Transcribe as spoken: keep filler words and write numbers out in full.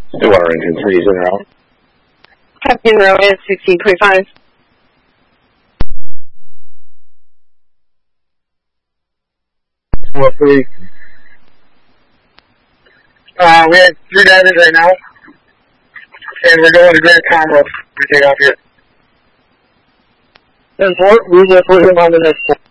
The water engine three is in or out. Captain Rowan, sixteen point five. Well, three. Uh, we have three divers right now, and we're going to Grand Combo. We take off here. And four, we will put him on the next one.